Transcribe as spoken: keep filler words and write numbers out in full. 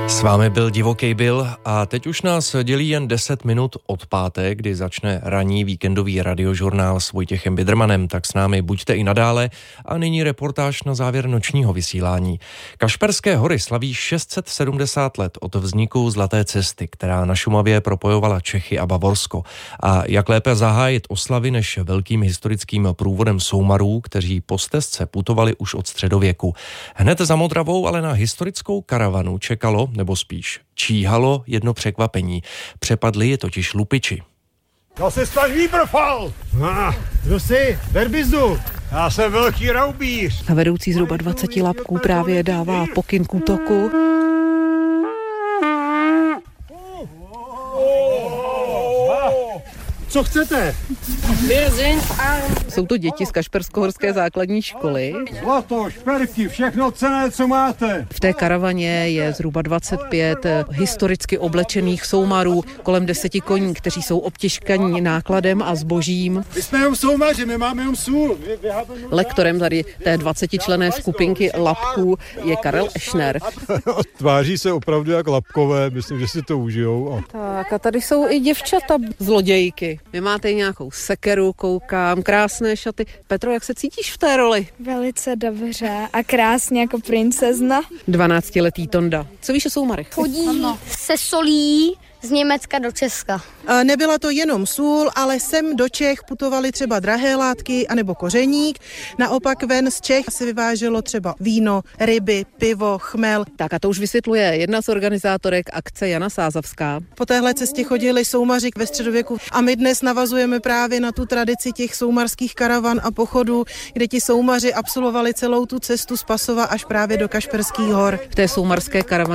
S vámi byl Divoký Bill a teď už nás dělí jen deset minut od páté, kdy začne ranní víkendový radiožurnál s Vojtěchem Bidermanem, tak s námi buďte i nadále a nyní reportáž na závěr nočního vysílání. Kašperské hory slaví šest set sedmdesát let od vzniku Zlaté cesty, která na Šumavě propojovala Čechy a Bavorsko. A jak lépe zahájit oslavy než velkým historickým průvodem soumarů, kteří po stezce putovali už od středověku. Hned za Modravou ale na historickou karavanu čekalo, nebo spíš číhalo jedno překvapení. Přepadli je totiž lupiči. To se stan Výbrfal! Ah, kdo jsi? Berbizdu! Já jsem velký raubíř. A vedoucí zhruba dvaceti lapků právě dává pokyn k útoku. Co chcete? Jsou to děti z Kašperskohorské základní školy. Zlato, šperky, všechno cenné, co máte. V té karavaně je zhruba dvacet pět historicky oblečených soumarů, kolem deseti koní, kteří jsou obtěžkaní nákladem a zbožím. My jsme jenom soumaři, my máme jenom sůl. Lektorem tady té dvacetičlenné skupinky lapků je Karel Ešner. Tváří se opravdu jak lapkové, myslím, že si to užijou. Tak a tady jsou i děvčata zlodějky. Vy máte nějakou sekeru, koukám, krásné šaty. Petro, jak se cítíš v té roli? Velice dobře a krásně jako princezna. dvanáctiletý Tonda. Co víš o soumarech? Chodí se solí z Německa do Česka. Nebyla to jenom sůl, ale sem do Čech putovaly třeba drahé látky anebo kořeník. Naopak ven z Čech se vyváželo třeba víno, ryby, pivo, chmel. Tak a to už vysvětluje jedna z organizátorek akce Jana Sázavská. Po téhle cestě chodili soumaři ve středověku a my dnes navazujeme právě na tu tradici těch soumarských karavan a pochodů, kde ti soumaři absolvovali celou tu cestu z Pasova až právě do Kašperských hor. V té soumarské karavaně